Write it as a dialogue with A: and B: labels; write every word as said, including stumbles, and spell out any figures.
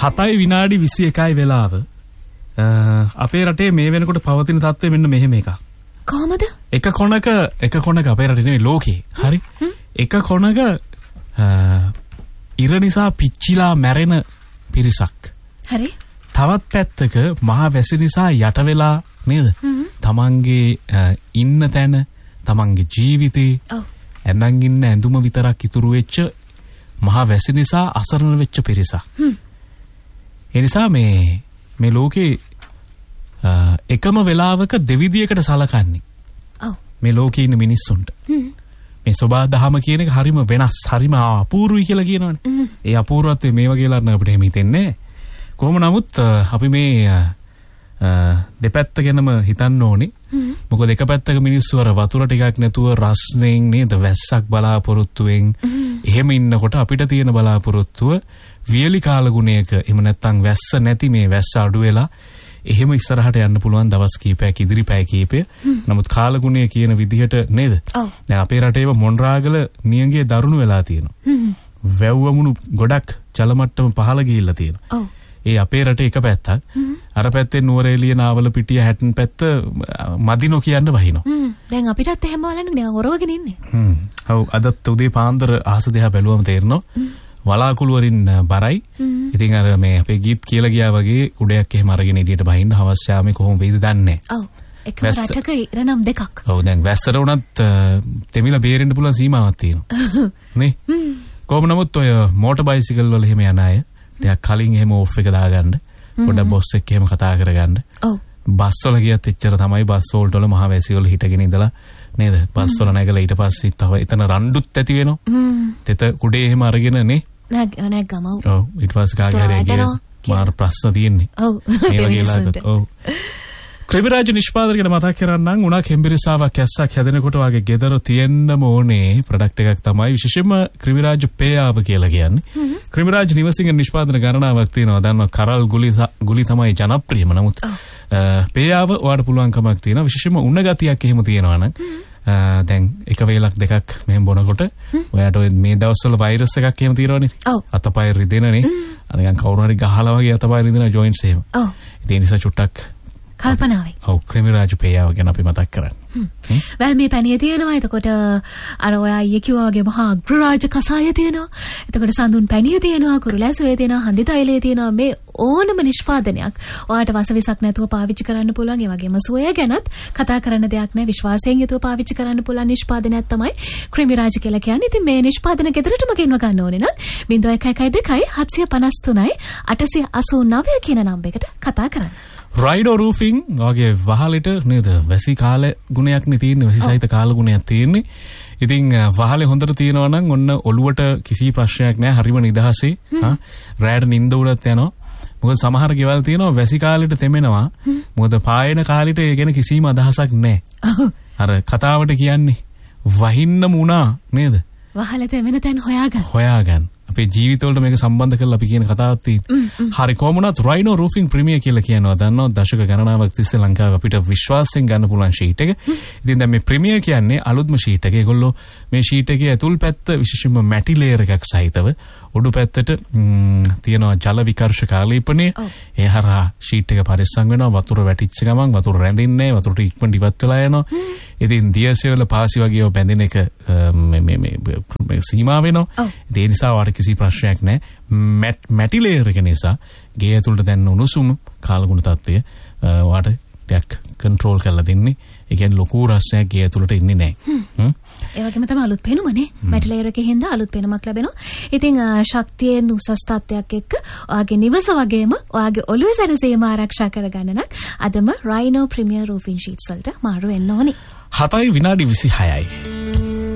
A: හතයි විනාඩි විසි එකයි වෙලාව. අපේ රටේ මේ වෙනකොට පවතින තත්ත්වය මෙන්න මෙහෙම එකක්.
B: කොහමද?
A: එක කොනක එක කොනක අපේ රටේ නෙවෙයි ලෝකේ. හරි? එක කොනක ඉර නිසා පිච්චිලා මැරෙන පිරිසක්.
B: හරි.
A: තවත් පැත්තක මහා වැසි නිසා යට වෙලා නේද? තමන්ගේ ඉන්න තැන, තමන්ගේ ජීවිතේ, ඇඳන් ඉන්න ඇඳුම විතරක් ඉතුරු වෙච්ච මහා වැසි නිසා අසරණ වෙච්ච පිරිසක්. ඒ නිසා මේ මේ ලෝකේ එකම වෙලාවක දෙවිදියකට සලකන්නේ.
B: ඔව්.
A: මේ ලෝකේ ඉන්න මිනිස්සුන්ට. මේ සබා දහම කියන එක හරිම වෙනස්, හරිම අපූර්වයි කියලා කියනවනේ. ඒ අපූර්වත්වය මේ වගේ ලාන්න අපිට එහෙම හිතෙන්නේ. කොහොම නමුත් අපි මේ දෙපැත්ත ගැනම හිතන්න ඕනේ. මොකද එක පැත්තක මිනිස්සු අර වතුර ටිකක් නැතුව රස්නෙන් නේද වැස්සක් බලාපොරොත්තුෙන් එහෙම ඉන්නකොට අපිට තියෙන බලාපොරොත්තුව වියලි කාලගුණයක එහෙම නැත්නම් වැස්ස නැති මේ වැස්ස අඩු වෙලා එහෙම ඉස්සරහට යන්න පුළුවන් දවස් කීපයක් ඉදිරි පැය කීපය. නමුත් කාලගුණය කියන විදිහට නේද? දැන් අපේ රටේම මොන්රාගල නියඟේ දරුණු වෙලා තියෙනවා. වැව්වමුණු ගොඩක් ජලමට්ටම පහළ ගිහිල්ලා තියෙනවා. ඒ අපේ රටේ එක පැත්තක්. අර පැත්තේ නුවරඑළිය නාවල පිටිය හැටන් පැත්ත මදිනෝ කියන්න වහිනවා.
B: දැන් අපිටත් එහෙම බලන්න නෑ ඔරවගෙන ඉන්නේ.
A: හ්ම්. ඔව් අදත් උදේ පාන්දර ආස දෙහා බැලුවම තේරෙනවා. වලාකුළු වලින් බරයි. ඉතින් අර මේ අපේ ගීත් කියලා ගියා වගේ උඩයක් එහෙම අරගෙන එළියට බහින්න අවශ්‍ය යාමේ කොහොම වෙයිද දන්නේ නැහැ.
B: ඔව්. එකම රටක ඉරනම් දෙකක්.
A: ඔව් දැන් වැස්සට උනත් තෙමිලා බේරෙන්න පුළුවන් සීමාවක් තියෙනවා. නේ? කොහොම නමුත් ඔය මෝටර් බයිසිකල් වල එහෙම යන අය ටිකක් කලින් එහෙම ඕෆ් එක දාගන්න. පොඩ්ඩක් බොස් එක්ක එහෙම කතා කරගන්න.
B: ඔව්.
A: බස් වල ගියත් එච්චර තමයි බස් වලට වල මහ වැසි වල හිටගෙන ඉඳලා නේද? බස් වල නැගලා ඊට පස්සේ තව එතන රණ්ඩුත් ඇති වෙනවා. තෙත කුඩේ එහෙම අරගෙන නේ
B: නැග නැග ගමව.
A: ඔව් ඊට පස්සේ කාගේ හරි මාර ප්‍රශ්න තියෙන්නේ.
B: ඔව්.
A: මේ වගේ ලාකට. ඔව්. ක්‍රිමිරාජ නිෂ්පාදකයන්ට මතක් කරන්නම් උණක් හෙම්බිරිසාවක් ඇස්සක් හැදෙනකොට වගේ ගෙදර තියෙන්නම ඕනේ ප්‍රොඩක්ට් එකක් තමයි විශේෂයෙන්ම ක්‍රිමිරාජ පේයාව කියලා කියන්නේ. ක්‍රිමිරාජ නිවසින් නිෂ්පාදන ගණනාවක් තියෙනවා. දන්නවා කරල් ගුලි ගුලි තමයි ජනප්‍රියම. නමුත් පේයාව ඔයාලට පුළුවන්කමක් තියෙනවා. විශේෂයෙන්ම උණ ගතියක් එහෙම තියෙනවා නම් දැන් එක වේලක් දෙකක් මෙහෙම බොනකොට ඔයාට මේ දවස්වල වෛරස් එකක් එහෙම තියෙනවනේ. අතපය රිදෙනනේ. අනිකන් කවුරු හරි ගහලා වගේ අතපය රිදෙන ජොයින්ට්ස් එහෙම. ඒ නිසා චුට්ටක්
B: කල්පනාවේ.
A: ඔව් ක්‍රිමිරාජ පේයාව ගැන අපි මතක් කරන්නේ.
B: වැල් මේ පැණිය තියෙනවා. එතකොට අර ඔයා ඊයේ කිව්වා වගේ මහා අග්‍රරාජ කසාය තියෙනවා. එතකොට සඳුන් පැණිය තියෙනවා, කුරුලැසුවේ තියෙනවා, හන්දි තෛලයේ තියෙනවා. මේ ඕනම නිෂ්පාදනයක් ඔයාට වසවිසක් නැතුව පාවිච්චි කරන්න පුළුවන්. ඒ වගේම සෝය ගැනත් කතා කරන්න දෙයක් නැහැ. විශ්වාසයෙන් යුතුව පාවිච්චි කරන්න පුළුවන් නිෂ්පාදනයක් තමයි ක්‍රිමිරාජ කියලා කියන්නේ. ඉතින් මේ නිෂ්පාදන ගෙදරටම ගෙන්ව ගන්න ඕනේ නම් ज़ीरो एक एक दो सात पाँच तीन आठ आठ नौ කියන නම්බරයකට කතා කරන්න.
A: රයිඩෝ රූෆින් වගේ වහලෙට නේද වැසි කාල ගුණයක් නේ තියෙන්නේ. වැසි සහිත කාල ගුණයක් තියෙන්නේ. ඉතින් වහලේ හොඳට තියෙනවා නම් ඔන්න ඔළුවට කිසි ප්‍රශ්නයක් නැහැ. හරිම නිදහසේ. හා රැයට නිින්ද උඩත් යනවා. මොකද සමහර ගෙවල් තියෙනවා වැසි කාලෙට තෙමෙනවා. මොකද පායන කාලෙට ඒ ගැන කිසිම අදහසක් නැහැ. අර කතාවට කියන්නේ වහින්නම උනා නේද?
B: වහලේ තෙමෙන තැන් හොයාගන්න.
A: හොයාගන්න. අපේ ජීවිතවලට මේක සම්බන්ධ කරලා අපි කියන කතාවක් තියෙනවා. හරි කොහොම වුණත් රයිනෝ රූෆින් ප්‍රීමියර් කියලා කියනවා. දන්නවද දශක ගණනාවක් තිස්සේ ලංකාවේ අපිට විශ්වාසයෙන් ගන්න පුළුවන් ෂීට් එක. ඉතින් දැන් මේ ප්‍රීමියර් කියන්නේ අලුත්ම ෂීට් එක. ඒගොල්ලෝ මේ ෂීට් එකේ ඇතුල් පැත්ත විශේෂයෙන්ම මැටි ලේයර් එකක් සහිතව උඩු පැත්තට තියෙනවා ජල විකර්ෂක ආලේපනය. ඒ හරහා ෂීට් එක පරිස්සම් වෙනවා. වතුර වැටිච්ච ගමන් වතුර රැඳෙන්නේ නැහැ. වතුරට ඉක්මනට ඉවත් වෙලා යනවා. ඉතින් දියසෙවල පාසි වගේ බැඳෙන එක මේ මේ සීමා වෙනවා. ඒ නිසා වාට කිසි ප්‍රශ්නයක් නැහැ. මැටි ලේයර් එක නිසා ගේ ඇතුළට දැන් උණුසුම කාලගුණ තත්ත්වය වාට ටිකක් කන්ට්‍රෝල් කරලා දෙන්නේ. ඒ කියන්නේ ලොකු රසයක් ගේ ඇතුළට ඉන්නේ නැහැ.
B: ඒ වගේම තමයි අලුත් පෙනුමනේ. මැටි ලේයර් එකේ හින්දා අලුත් පෙනුමක් ලැබෙනවා. ඉතින් ශක්තියෙන් උසස් තත්ත්වයක් එක්ක ඔයාගේ නිවස වගේම ඔයාගේ ඔළුවේ සැනසීම ආරක්ෂා කරගන්න නම් අදම රයිනෝ ප්‍රීමියර් රූෆින් ෂීට්ස් වලට මාරු වෙන්න ඕනේ.
A: හතයි විනාඩි විසිහයයි.